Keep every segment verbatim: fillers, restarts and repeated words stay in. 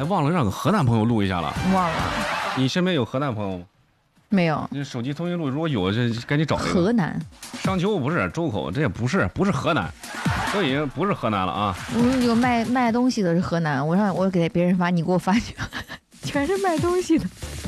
还忘了让个河南朋友录一下了。 忘了。 你身边有河南朋友吗？ 没有。 你手机通讯录如果有，这赶紧找一个。 河南。 商丘不是周口，这也不是，不是河南，都已经不是河南了啊。 我有卖卖东西的是河南，我让我给别人发，你给我发去，全是卖东西的。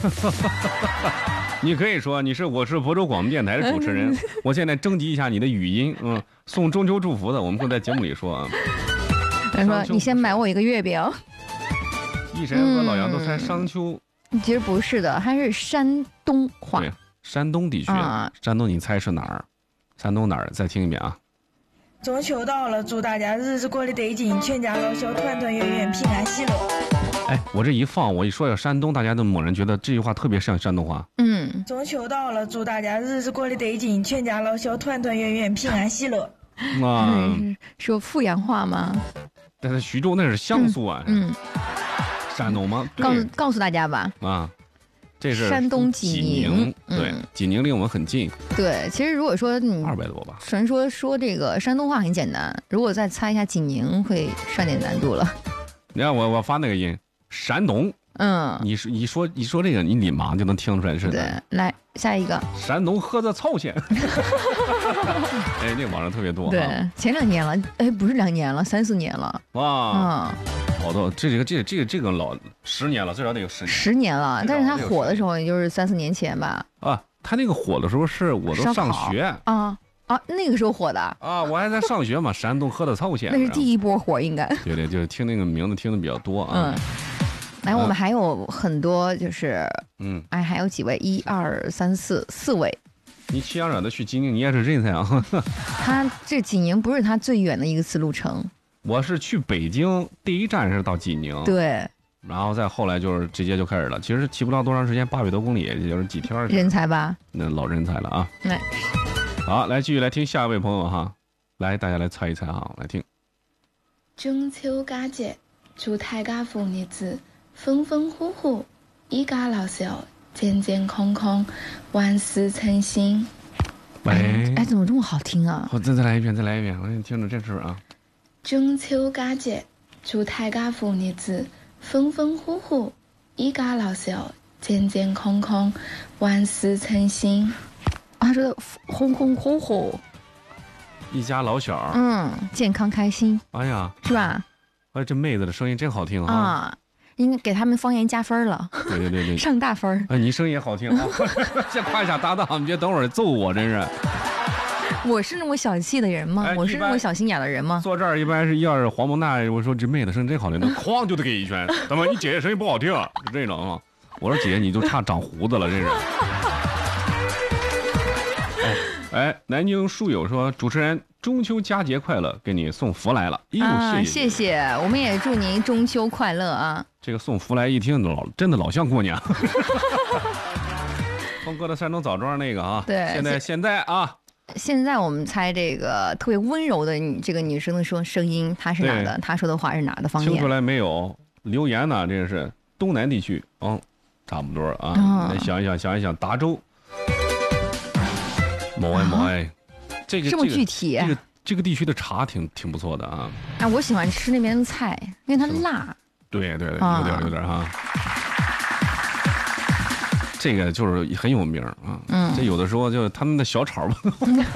你可以说你是我是亳州广播电台的主持人，我现在征集一下你的语音，嗯，送中秋祝福的，我们会在节目里说啊。 他说你先买我一个月饼。 一神和老杨都猜商丘、 嗯，其实不是的，它是山东话。 对，山东地区。啊、山东你猜是哪儿？山东哪儿？再听一遍啊。 中秋到了，祝大家日子过得得劲，全家老小团团圆圆，平安喜乐。 哎，我这一放，我一说要山东，大家都猛然觉得这句话特别像山东话。 嗯， 中秋到了，祝大家日子过得得劲，全家老小团团圆圆，平安喜乐。 啊， 是说阜阳话吗？ 但是徐州那是江苏啊。 嗯，嗯山东吗？ 告诉告诉大家吧。 啊，这是山东济宁。 对，嗯、济宁离我们很近。 对，其实如果说你二百多吧， 纯说说这个山东话很简单，如果再猜一下济宁，会上点难度了。 你看我我发那个音。山东， 嗯， 你说你说你说这个，你立马就能听出来是的。 对，来下一个， 山东菏泽曹县。哎，那网上特别多。 对，啊、前两年了，哎，不是两年了，三四年了。 哇，嗯，好多，这个这个这个这个老十年了，最少得有十年。 十年了，但是他火的时候也就是三四年前吧。 啊，他那个火的时候是我都上学啊啊，那个时候火的啊，我还在上学嘛，山东菏泽曹县。 那是第一波火，应该。 对对，就是听那个名字听的比较多啊。 嗯。来，我们还有很多，就是嗯，哎，还有几位，一二三四四位。 你骑羊惹的去济宁，你也是人才啊！ 他这济宁不是他最远的一次路程。 我是去北京，第一站是到济宁， 对， 然后再后来就是直接就开始了。其实骑不了多长时间，八百多公里，也就是几天。 人才吧？ 那老人才了啊！ 来， 好，来继续来听下一位朋友哈，来大家来猜一猜哈，来听。 中秋佳节，祝大家妇日子。风风火火，一家老小健健康康，万事称心。 喂， 哎，怎么这么好听啊？ 好，再再来一遍，再来一遍，我给你听着这事啊。 中秋佳节，祝大家妇日子风风火火，一家老小健健康康，万事称心。 他说红红火火， 一家老小， 嗯，健康开心。 哎呀， 是吧？ 哎，这妹子的声音真好听啊！ 啊应该给他们方言加分了， 对对对对， 上大分。 哎，你声音也好听啊！先夸一下搭档，你别等会儿揍我，真是。 我是那么小气的人吗？哎、我是那么小心眼的人吗？ 坐这儿一般是要是黄蒙娜，我说这妹子声音真好听，那哐就得给一拳。怎么你姐姐声音不好听？就这种啊！我说姐姐你就差长胡子了，真是。哎哎，南京书友说主持人。中秋佳节快乐，给你送福来了！哎呦， 啊、 谢谢谢谢，我们也祝您中秋快乐啊！ 这个送福来一听老真的老像过年。峰哥的山东枣庄那个啊， 对， 现在现在啊， 现在我们猜这个特别温柔的这个女生的说声音，她是哪的？她说的话是哪的方言？ 听出来没有？留言呢？这是东南地区，嗯，差不多啊。嗯、来想一想，想一想，达州，某爱某爱。这个这么具体， 这个这个地区的茶挺挺不错的啊！ 啊，我喜欢吃那边的菜，因为它辣。 对对对，有点有点哈。这个就是很有名啊，嗯，这有的时候就他们的小炒吧，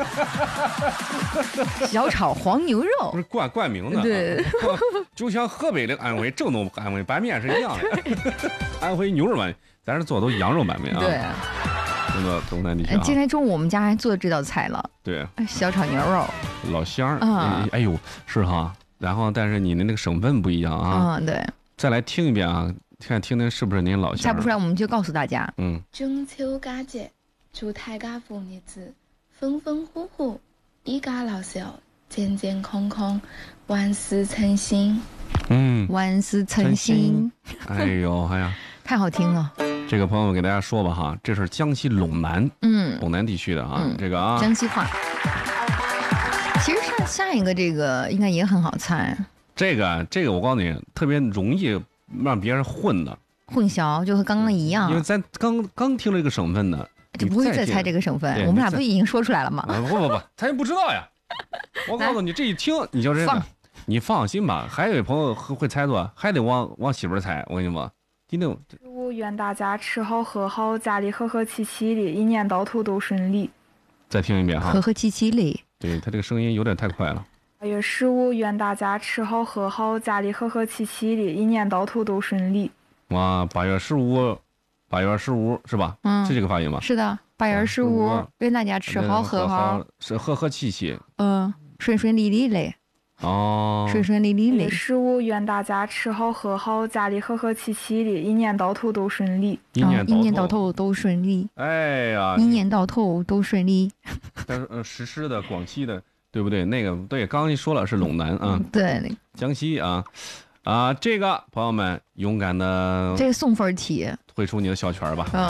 小炒黄牛肉不是冠冠名的， 对， 就像河北的安徽正宗安徽拌面是一样的，安徽牛肉拌面，咱这做的都羊肉拌面啊， 对。 那个东南地区、啊， 今天中午我们家还做这道菜了， 对， 小炒牛肉， 老乡儿， 嗯、 哎呦，是哈，然后但是你的那个省份不一样啊， 嗯，对， 再来听一遍啊，看听听是不是您老乡？ 猜不出来我们就告诉大家， 嗯， 中秋佳节，祝大家妇日子风风火火，一家老小健健康康，万事称心， 嗯， 万事称心， 哎呦，哎呀， 太好听了。 这个朋友给大家说吧哈，这是江西陇南，嗯，陇南地区的啊，嗯、这个啊， 江西话。其实上下一个这个应该也很好猜。 这个这个我告诉你，特别容易让别人混的， 混淆就和刚刚一样。 因为咱刚刚听了一个省份呢， 就不会再猜这个省份。我们俩不已经说出来了吗？ 不不不，他也不知道呀。我告诉你，这一听你就认识。 你放心吧，还有朋友会猜错，还得往往媳妇儿猜。我跟你说，今天我愿大家吃好喝好，家里和和气气的，一年到头都顺利。 再听一遍哈， 和和气气的。 对他这个声音有点太快了。 八月十五，愿大家吃好喝好，家里和和气气的，一年到头都顺利。 哇，八月十五，八月十五是吧？ 嗯， 是这个发音吗？ 是的，八月十五，愿大家吃好喝好， 是和和气气。 嗯，顺顺利利的。 哦， 顺顺利利的。 十五，愿大家吃好喝好，家里和和气气的，一年到头都顺利。 一年一年到头都顺利。 哎呀， 一年到头都顺利。 但是呃，实施的广西的。对不对？那个对，刚刚你说了是陇南啊， 对， 江西啊，啊，这个朋友们勇敢的， 这个送分题， 退出你的小圈吧。 嗯，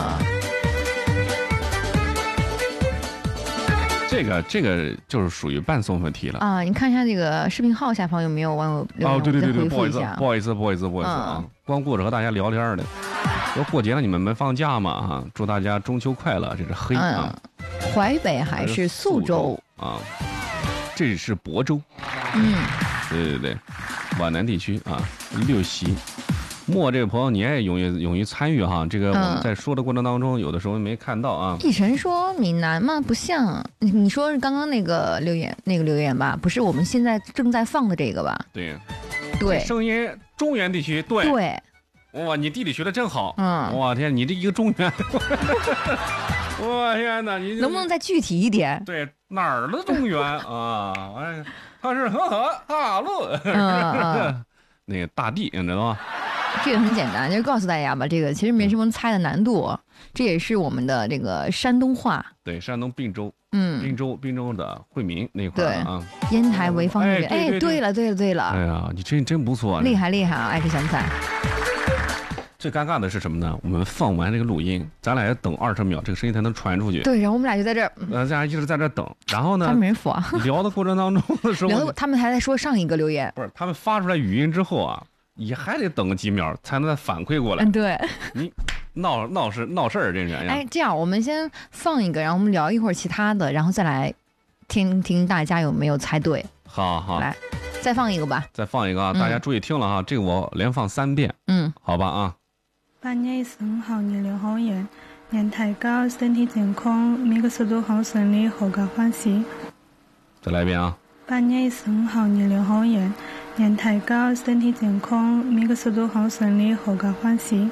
这个这个就是属于半送分题了啊。你看一下这个视频号下方有没有网友留言？ 哦，对对对对，不好意思，不好意思，不好意思，不好意思啊，光顾着和大家聊天的。说过节了，你们没放假吗？啊，祝大家中秋快乐！这是黑啊， 淮北还是宿州啊？这是亳州， 嗯， 对对对，皖南地区啊，六席。莫这个朋友，你也勇于勇于参与哈，这个我们在说的过程当中，嗯、有的时候没看到啊。 一晨说闽南嘛不像，你你说是刚刚那个留言那个留言吧？不是我们现在正在放的这个吧？ 对， 对， 声音中原地区，对对， 哇，你地理学的真好， 嗯， 哇天，你这一个中原。我天哪！你能不能再具体一点？ 对，哪儿的中原啊？哎，它是河河大陆， 嗯嗯， 那个大地，你知道吗？ 这个很简单，就告诉大家吧，这个其实没什么猜的难度，这也是我们的这个山东话。 对，山东并州， 嗯， 滨州滨州的惠民那块儿啊。 烟台潍坊那边， 哎， 对了对了对了。 哎呀，你真真不错， 厉害厉害啊！爱吃香菜。 最尴尬的是什么呢？我们放完这个录音，咱俩要等二十秒，这个声音才能传出去。 对，然后我们俩就在这儿， 呃，咱俩一直在这等。然后呢， 他没人服啊。 聊的过程当中的时候， 聊他们还在说上一个留言， 不是他们发出来语音之后啊，你还得等个几秒才能再反馈过来。 嗯，对， 你闹闹事闹事儿，这人。 哎，这样我们先放一个，然后我们聊一会儿其他的，然后再来听听大家有没有猜对。 好好， 来，再放一个吧。 再放一个啊，大家注意听了哈，嗯、这个我连放三遍。 嗯， 好吧啊。 半夜生好，日料好盐，年太高，身体健康，每个速度好顺利，合家欢喜。 再来一遍啊！ 半夜生好，日料好盐，年太高，身体健康，每个速度好顺利，合家欢喜。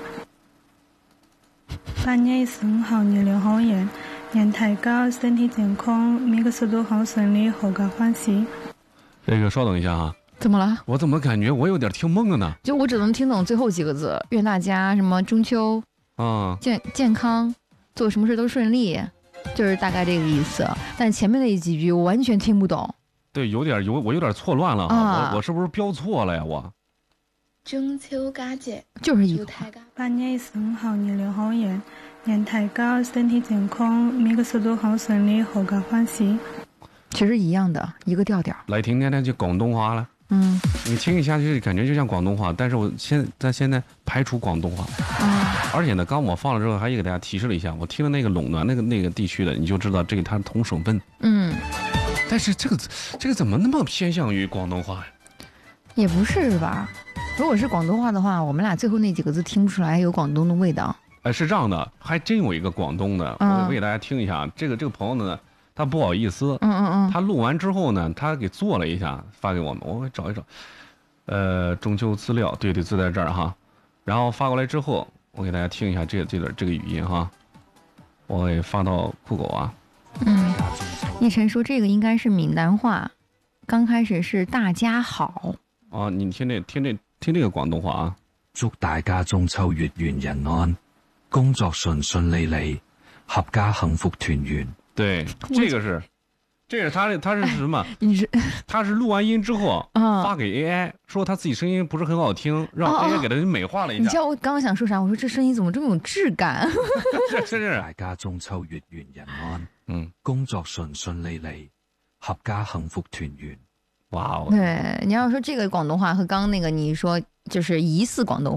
半夜生好，日料好盐，年太高，身体健康，每个速度好顺利，合家欢喜。 这个稍等一下啊。 怎么了？ 我怎么感觉我有点听懵了呢？ 就我只能听懂最后几个字，愿大家什么中秋啊健健康，做什么事都顺利，就是大概这个意思。但前面那几句我完全听不懂。 对，有点有我有点错乱了啊！我我是不是标错了呀？我中秋佳节就是一个半夜生好，日料好盐，年太高，身体健康，每个速度好顺利，合家欢喜。 其实一样的，一个调调。 来听听那就广东话了。 嗯， 你听一下，就是感觉就像广东话，但是我现在现在排除广东话。 啊、嗯， 而且呢，刚我放了之后，还给大家提示了一下，我听了那个陇南那个那个地区的，你就知道这个它是同省份。 嗯， 但是这个这个怎么那么偏向于广东话呀？ 也不是吧？如果是广东话的话，我们俩最后那几个字听不出来有广东的味道。 哎，是这样的，还真有一个广东的， 嗯、 我给大家听一下。这个这个朋友呢，他不好意思， 嗯嗯嗯， 他录完之后呢，他给做了一下，发给我们，我找一找。呃，中秋资料，对对，字在这儿哈。然后发过来之后，我给大家听一下这个这段这个语音哈，我给发到酷狗啊。 嗯，叶晨说这个应该是闽南话，刚开始是大家好。 啊，你听这听这听这个广东话啊。 祝大家中秋月圓人安，工作順順利利，合家幸福團圓。 对，这个是。这是他，他是什么？ 哎、你是他是录完音之后、 嗯、 发给 A I， 说他自己声音不是很好听，让 A I 给他美化了一下。 你知道我刚刚想说啥？我说这声音怎么这么有质感？ 是是是。 大家中秋月圓人安， 嗯， 工作順順利利，合家幸福團圓。 哇哦！ 对，你要说这个广东话和刚刚那个你说就是疑似广东话，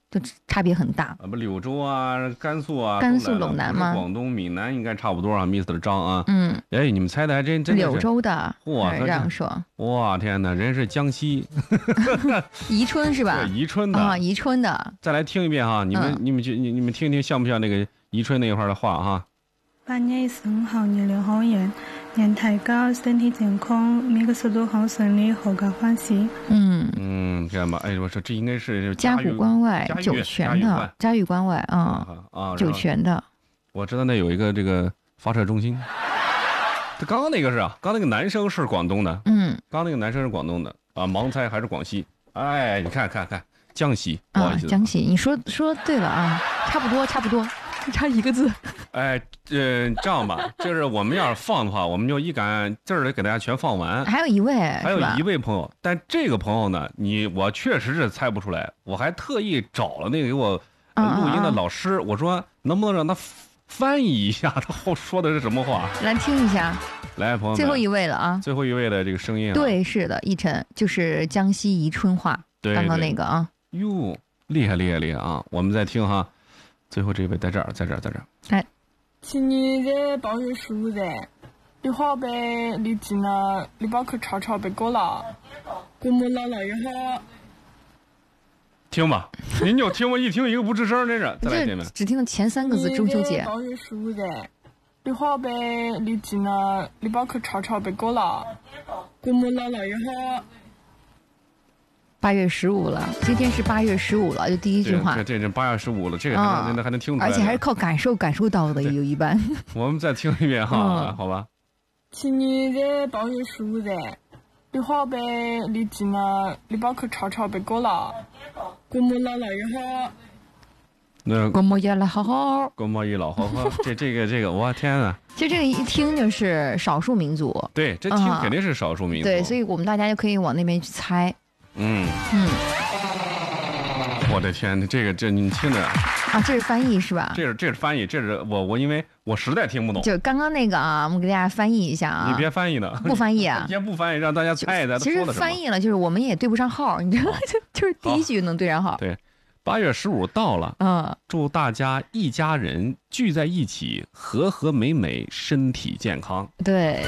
就差别很大。 啊不，柳州啊，甘肃啊， 甘肃都来了陇南吗？ 广东、闽南应该差不多啊，Mister 张啊。 嗯， 哎，你们猜的还真真的是柳州的， 哇， 这样说。 哇，天哪，人是江西， 宜春是吧？ 对，宜春的啊，宜春的。 再来听一遍哈，你们、 嗯、 你们就你你们听听像不像那个宜春那一块的话哈？ 八年一生好，日料好盐，年太高，身体健康，每个速度好顺利，合家欢喜。 嗯嗯，这样吧，哎，我说这应该是嘉峪关外酒泉的，嘉峪关外啊啊，酒泉的。 我知道那有一个这个发射中心。这刚刚那个是啊，刚那个男生是广东的， 嗯， 刚那个男生是广东的啊，盲猜还是广西？哎，你看看看，江西，不好意思， 啊、江西，你说说对了啊，差不多差不多。差一个字， 哎，呃，这样吧，就是我们要是放的话，我们就一杆字儿给大家全放完。 还有一位， 还有一位朋友，但这个朋友呢，你我确实是猜不出来，我还特意找了那个给我录音的老师，啊、我说能不能让他翻译一下他后说的是什么话？ 来听一下。 来，朋友们， 最后一位了啊！ 最后一位的这个声音、啊， 对，是的，奕晨就是江西宜春话， 对， 刚刚那个啊。 哟，厉害厉害厉害啊！我们再听哈。最后这位在这儿，在这儿，在这儿。 来， 去年的八月十五日，绿化被历经了绿宝口潮潮被割了，国母姥姥也好。 听吧，您就听我一听一个不吱声，真是。再来一遍。 只听了前三个字，中秋节。 八月十五日，绿化被历经了绿宝口潮潮被割了，国母姥姥也好。 八月十五了，今天是八月十五了，就第一句话。 这这这八月十五了，这个还能、嗯、还能听出来， 而且还是靠感受感受到的，有一半。 我们再听一遍哈，嗯、好吧。 去年的八月十五日，绿化被历经了绿宝口潮潮被割了，国母姥姥也好。 那国母也老好好， 国母也老好好，这这个这个，我天哪！ 其实这个一听就是少数民族。 对，这听肯定是少数民族。 嗯、对，所以我们大家就可以往那边去猜。 嗯嗯， 我的天，这个这你听着啊，这是翻译是吧？ 这是这是翻译，这是我我因为我实在听不懂。 就刚刚那个啊，我们给大家翻译一下啊。 你别翻译呢， 不翻译啊， 先不翻译，让大家猜一猜。 其实翻译了，就是我们也对不上号，你知道吗？就就是第一句能对上号。 对，八月十五到了， 嗯， 祝大家一家人聚在一起，和和美美，身体健康。 对。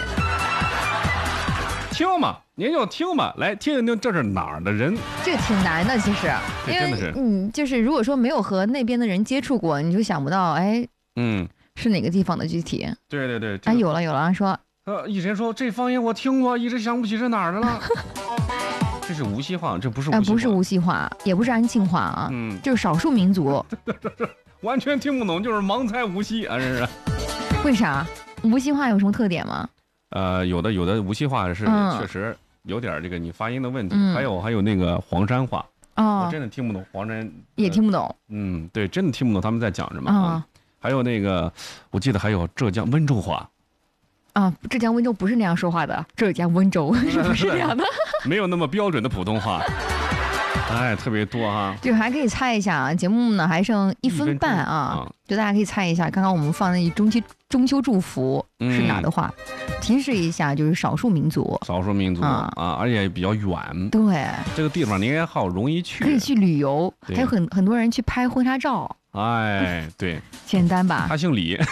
听嘛，您就听嘛，来听一听这是哪儿的人？ 这个挺难的，其实，因为嗯，就是如果说没有和那边的人接触过，你就想不到，哎， 嗯， 是哪个地方的具体？ 对对对， 啊，有了有了，说， 呃，一直说这方言我听过，一直想不起是哪儿的了。这是无锡话，这不是无锡话， 呃，不是无锡话，也不是安庆话啊， 嗯， 就是少数民族， 完全听不懂，就是盲猜无锡啊，这是。 为啥？无锡话有什么特点吗？ 呃，有的有的无锡话是、嗯、确实有点这个你发音的问题，嗯、还有还有那个黄山话， 哦， 我真的听不懂黄山，呃、 也听不懂。 嗯，对，真的听不懂他们在讲什么。 啊、 嗯，还有那个，我记得还有浙江温州话。 啊，浙江温州不是那样说话的，浙江温州是不是这样的？ 没有那么标准的普通话。哎，特别多哈， 就还可以猜一下啊，节目呢还剩一分半啊，嗯、就大家可以猜一下，刚刚我们放的中秋中秋祝福是哪的话，嗯、提示一下，就是少数民族， 少数民族、嗯、啊，而且比较远， 对， 这个地方你也好容易去， 可以去旅游，还有很很多人去拍婚纱照， 哎，对， 简单吧？ 他姓李。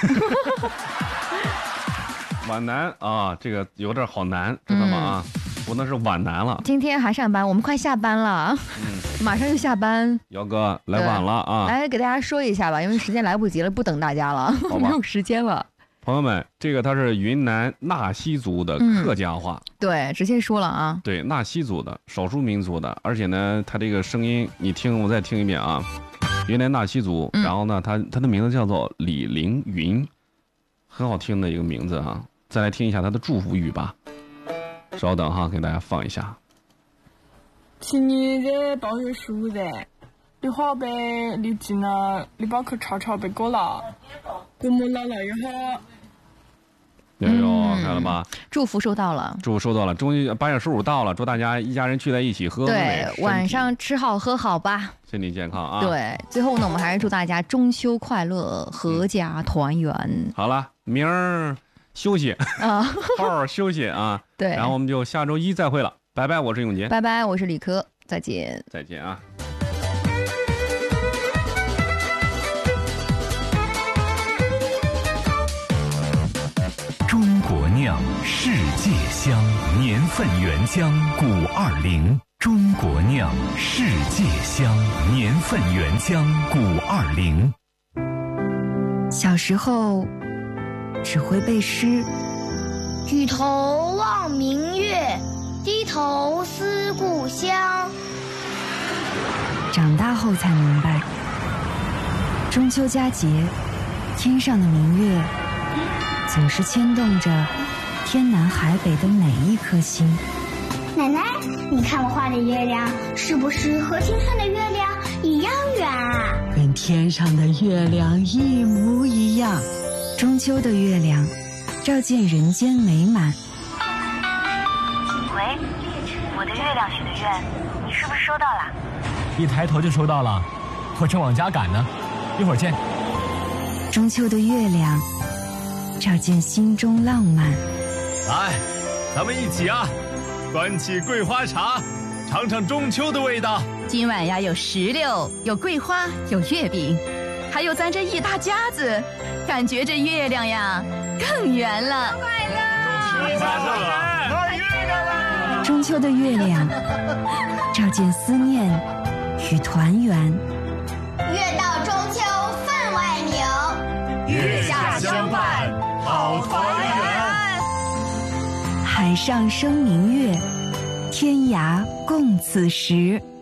皖南啊，这个有点好难，知道吗？啊、嗯，不能是皖南了。 今天还上班，我们快下班了，嗯，马上就下班。 姚哥来晚了啊， 来给大家说一下吧，因为时间来不及了，不等大家了，没有时间了。 朋友们，这个它是云南纳西族的客家话， 嗯、对，直接说了啊。 对，纳西族的少数民族的，而且呢，它这个声音，你听，我再听一遍啊。云南纳西族， 嗯、 然后呢，它它的名字叫做李凌云，很好听的一个名字哈、啊。再来听一下他的祝福语吧，稍等哈，给大家放一下。 去年的八月十五日，绿化被历经了绿宝口潮潮被割了，国母姥姥也好。 哎呦，嗯、看了吧？ 祝福收到了， 祝福收到了。终于八月十五到了，祝大家一家人聚在一起喝喝美， 对，晚上吃好喝好吧， 身体健康啊。 对，最后呢，我们还是祝大家中秋快乐，阖家团圆。 嗯、好了，明儿。休息啊，好好休息啊！ 对， 然后我们就下周一再会了，拜拜！我是永杰， 拜拜！我是李科，再见， 再见啊！ 世界香，年份原浆古二零，中国酿，世界香，年份原浆古二零。 小时候只会背诗， 举头望明月，低头思故乡。 长大后才明白，中秋佳节，天上的明月总是牵动着天南海北的每一颗心。 奶奶，你看我画的月亮是不是和天上的月亮一样圆啊？ 跟天上的月亮一模一样。 中秋的月亮照见人间美满。 喂，我的月亮许的愿，你是不是收到了？ 一抬头就收到了，我正往家赶呢，一会儿见。 中秋的月亮照见心中浪漫。 来，咱们一起啊，端起桂花茶，尝尝中秋的味道。 今晚呀，有石榴，有桂花，有月饼，还有咱这一大家子，感觉这月亮呀更圆了。快乐！ 吃下这个，月亮了！ 中秋的月亮照见思念与团圆。 月到中秋分外明， 月下相伴好团圆。 海上生明月，天涯共此时。